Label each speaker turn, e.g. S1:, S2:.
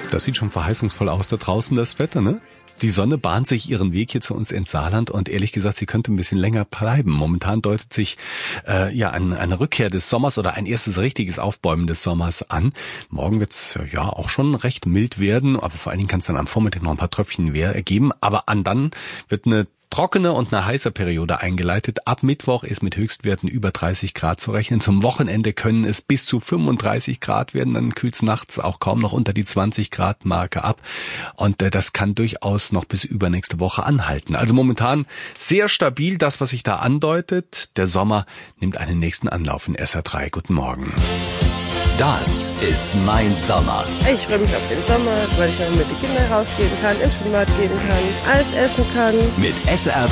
S1: Das sieht schon verheißungsvoll aus da draußen, das Wetter, ne? Die Sonne bahnt sich ihren Weg hier zu uns ins Saarland und ehrlich gesagt, sie könnte ein bisschen länger bleiben. Momentan deutet sich eine Rückkehr des Sommers oder ein erstes richtiges Aufbäumen des Sommers an. Morgen wird es auch schon recht mild werden, aber vor allen Dingen kann es dann am Vormittag noch ein paar Tröpfchen geben. Aber dann wird eine trockene und eine heiße Periode eingeleitet. Ab Mittwoch ist mit Höchstwerten über 30 Grad zu rechnen. Zum Wochenende können es bis zu 35 Grad werden. Dann kühlt es nachts auch kaum noch unter die 20 Grad Marke ab. Und das kann durchaus noch bis übernächste Woche anhalten. Also momentan sehr stabil, das, was sich da andeutet. Der Sommer nimmt einen nächsten Anlauf in SR3. Guten Morgen.
S2: Das ist mein Sommer.
S3: Ich freue mich auf den Sommer, weil ich dann mit den Kindern rausgehen kann, ins Schwimmbad gehen kann, Eis essen kann.
S2: Mit SR